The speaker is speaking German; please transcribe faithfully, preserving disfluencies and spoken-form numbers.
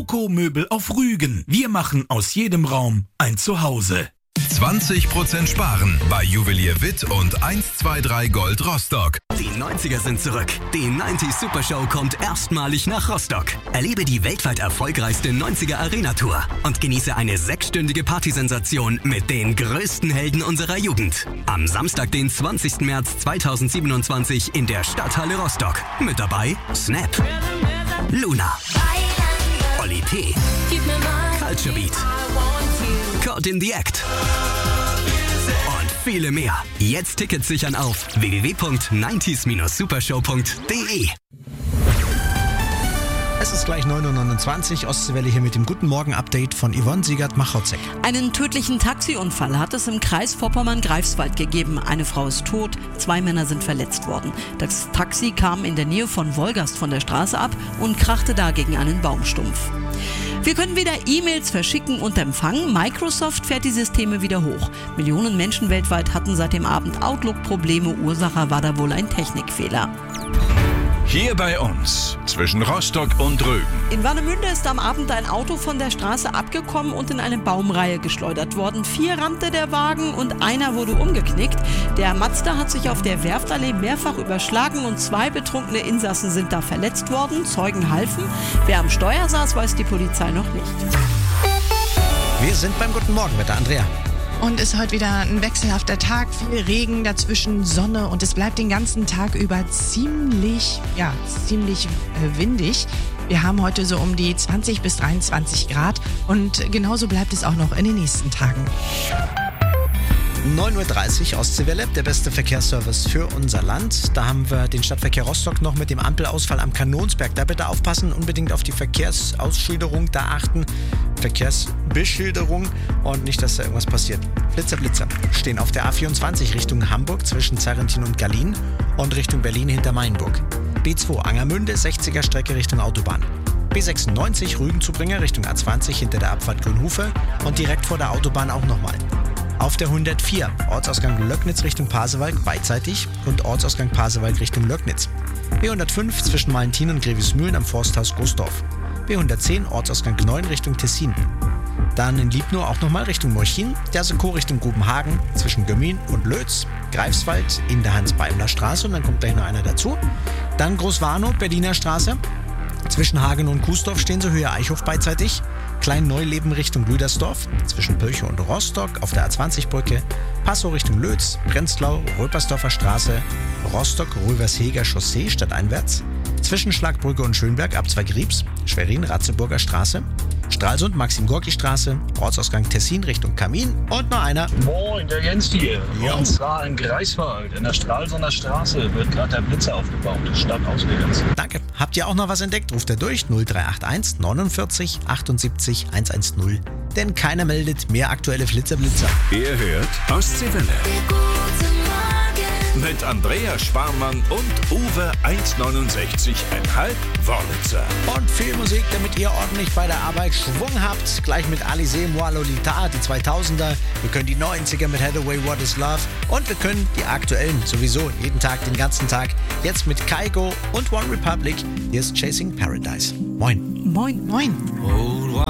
Coco-Möbel auf Rügen. Wir machen aus jedem Raum ein Zuhause. zwanzig Prozent sparen bei Juwelier Witt und eins zwei drei Gold Rostock. Die neunziger sind zurück. Die neunzig Super Show kommt erstmalig nach Rostock. Erlebe die weltweit erfolgreichste neunziger Arena-Tour und genieße eine sechsstündige Partysensation mit den größten Helden unserer Jugend. Am Samstag, den zwanzigsten März zweitausendsiebenundzwanzig in der Stadthalle Rostock. Mit dabei Snap, Luna, Oli P, Culture Beat, Caught in the Act und viele mehr. Jetzt Tickets sichern auf w w w punkt neunzig supershow punkt d e. Es ist gleich neun Uhr neunundzwanzig, Ostseewelle hier mit dem Guten Morgen-Update von Yvonne Siegert-Machotzek. Einen tödlichen Taxiunfall hat es im Kreis Vorpommern-Greifswald gegeben. Eine Frau ist tot, zwei Männer sind verletzt worden. Das Taxi kam in der Nähe von Wolgast von der Straße ab und krachte da gegen einen Baumstumpf. Wir können wieder E-Mails verschicken und empfangen. Microsoft fährt die Systeme wieder hoch. Millionen Menschen weltweit hatten seit dem Abend Outlook-Probleme. Ursache war da wohl ein Technikfehler. Hier bei uns, zwischen Rostock und Rügen. In Warnemünde ist am Abend ein Auto von der Straße abgekommen und in eine Baumreihe geschleudert worden. Vier rammte der Wagen und einer wurde umgeknickt. Der Mazda hat sich auf der Werftallee mehrfach überschlagen und zwei betrunkene Insassen sind da verletzt worden. Zeugen halfen. Wer am Steuer saß, weiß die Polizei noch nicht. Wir sind beim Guten Morgen mit der Andrea. Und ist heute wieder ein wechselhafter Tag, viel Regen, dazwischen Sonne und es bleibt den ganzen Tag über ziemlich, ja, ziemlich äh, windig. Wir haben heute so um die zwanzig bis dreiundzwanzig Grad und genauso bleibt es auch noch in den nächsten Tagen. neun Uhr dreißig, Ostseewelle, der beste Verkehrsservice für unser Land. Da haben wir den Stadtverkehr Rostock noch mit dem Ampelausfall am Kanonsberg. Da bitte aufpassen, unbedingt auf die Verkehrsausschilderung da achten. Verkehrsbeschilderung und nicht, dass da irgendwas passiert. Blitzer, Blitzer stehen auf der A vierundzwanzig Richtung Hamburg zwischen Zarrentin und Gallien und Richtung Berlin hinter Mainburg. B zwei Angermünde, sechziger Strecke Richtung Autobahn. B sechsundneunzig Rügen-Zubringer Richtung A zwanzig hinter der Abfahrt Grünhufe und direkt vor der Autobahn auch nochmal. Auf der hundertvier, Ortsausgang Löcknitz Richtung Pasewalk beidseitig und Ortsausgang Pasewalk Richtung Löcknitz. B hundertfünf zwischen Malentin und Grevismühlen am Forsthaus Großdorf. B hundertzehn, Ortsausgang neun Richtung Tessin. Dann in Liebnow auch nochmal Richtung Morchin, Dersekow Richtung Grubenhagen, zwischen Gömin und Lötz, Greifswald in der Hans-Beimler-Straße und dann kommt gleich noch einer dazu. Dann Großwarnow, Berliner Straße, zwischen Hagen und Kuesdorf stehen sie, Höhe Eichhof beidseitig. Klein-Neuleben Richtung Lüdersdorf, zwischen Pölchow und Rostock auf der A zwanzig Brücke, Passau Richtung Lötz, Prenzlau, Röpersdorfer Straße, Rostock-Röversheger Chaussee stadteinwärts, zwischen Schlagbrücke und Schönberg ab Zweigriebs, Schwerin-Ratzeburger Straße, Stralsund Maxim-Gorki-Straße, Ortsausgang Tessin Richtung Kamin und noch einer. Moin, der Jens hier. Jo. Und zwar in Greifswald, in der Stralsunder Straße, wird gerade der Blitzer aufgebaut, stadtauswärts. Danke. Habt ihr auch noch was entdeckt? Ruft er durch null drei acht eins neunundvierzig achtundsiebzig hundertzehn. Denn keiner meldet mehr aktuelle Flitzer-Blitzer. Ihr hört Ostseewelle. Mit Andrea Sparmann und Uwe eins neunundsechzig Komma fünf Wörlitzer. Und viel Musik, damit ihr ordentlich bei der Arbeit Schwung habt. Gleich mit Alizé, Moi Lolita, die zweitausender. Wir können die neunziger mit Hathaway, What is Love. Und wir können die aktuellen sowieso jeden Tag, den ganzen Tag. Jetzt mit Kygo und One Republic. Hier ist Chasing Paradise. Moin. Moin. Moin.